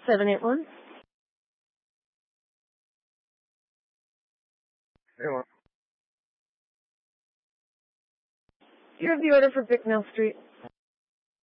781. Hey, what? Do you have the order for Bicknell Street?